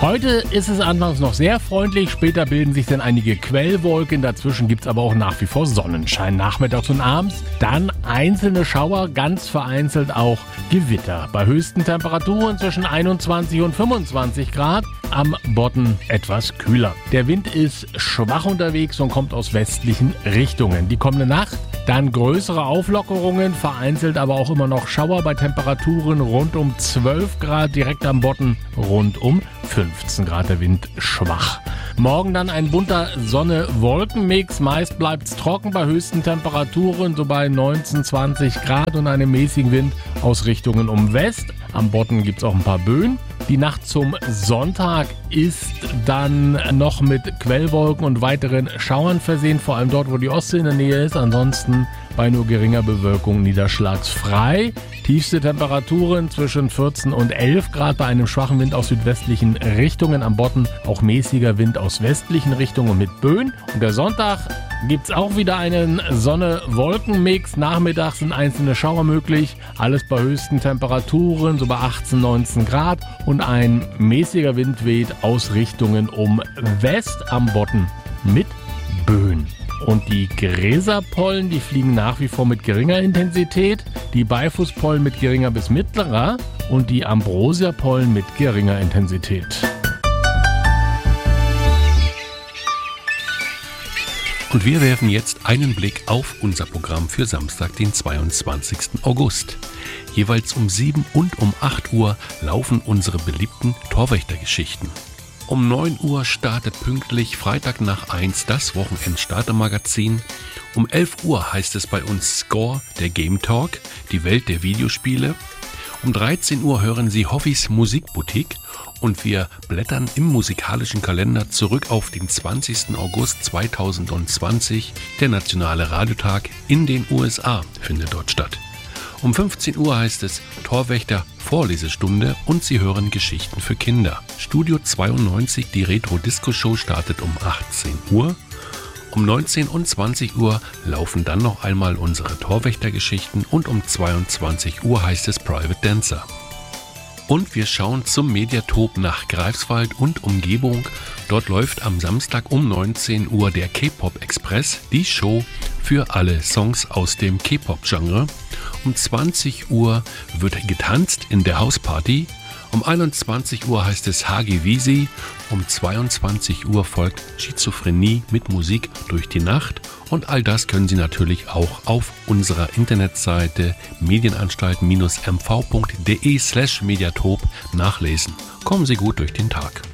Heute ist es anfangs noch sehr freundlich, später bilden sich dann einige Quellwolken, dazwischen gibt es aber auch nach wie vor Sonnenschein nachmittags und abends. Dann einzelne Schauer, ganz vereinzelt auch Gewitter. Bei höchsten Temperaturen zwischen 21 und 25 Grad, am Bodden etwas kühler. Der Wind ist schwach unterwegs und kommt aus westlichen Richtungen. Die kommende Nacht dann größere Auflockerungen, vereinzelt aber auch immer noch Schauer bei Temperaturen rund um 12 Grad, direkt am Bodden rund um 15 Grad, der Wind schwach. Morgen dann ein bunter Sonne-Wolken-Mix, meist bleibt es trocken bei höchsten Temperaturen, so bei 19, 20 Grad und einem mäßigen Wind aus Richtungen um West. Am Bodden gibt es auch ein paar Böen. Die Nacht zum Sonntag ist dann noch mit Quellwolken und weiteren Schauern versehen, vor allem dort, wo die Ostsee in der Nähe ist. Ansonsten bei nur geringer Bewölkung niederschlagsfrei. Tiefste Temperaturen zwischen 14 und 11 Grad bei einem schwachen Wind aus südwestlichen Richtungen. Am Bodden auch mäßiger Wind aus westlichen Richtungen mit Böen. Und der Sonntag gibt es auch wieder einen Sonne-Wolken-Mix. Nachmittags sind einzelne Schauer möglich. Alles bei höchsten Temperaturen, so bei 18, 19 Grad. Und ein mäßiger Wind weht aus Richtungen um West, am Bodden mit Böen. Und die Gräserpollen, die fliegen nach wie vor mit geringer Intensität, die Beifußpollen mit geringer bis mittlerer und die Ambrosiapollen mit geringer Intensität. Und wir werfen jetzt einen Blick auf unser Programm für Samstag, den 22. August. Jeweils um 7 und um 8 Uhr laufen unsere beliebten Torwächtergeschichten. Um 9 Uhr startet pünktlich Freitag nach 1 das Wochenend-Starter-Magazin. Um 11 Uhr heißt es bei uns Score, der Game Talk, die Welt der Videospiele. Um 13 Uhr hören Sie Hoffis Musikboutique und wir blättern im musikalischen Kalender zurück auf den 20. August 2020. Der Nationale Radiotag in den USA findet dort statt. Um 15 Uhr heißt es Torwächter Vorlesestunde und Sie hören Geschichten für Kinder. Studio 92, die Retro-Disco-Show startet um 18 Uhr. Um 19 und 20 Uhr laufen dann noch einmal unsere Torwächtergeschichten und um 22 Uhr heißt es Private Dancer. Und wir schauen zum Mediatop nach Greifswald und Umgebung. Dort läuft am Samstag um 19 Uhr der K-Pop Express, die Show für alle Songs aus dem K-Pop-Genre. Um 20 Uhr wird getanzt in der Hausparty. Um 21 Uhr heißt es Hagi-Wisi. Um 22 Uhr folgt Schizophrenie mit Musik durch die Nacht. Und all das können Sie natürlich auch auf unserer Internetseite medienanstalt-mv.de/mediatop nachlesen. Kommen Sie gut durch den Tag.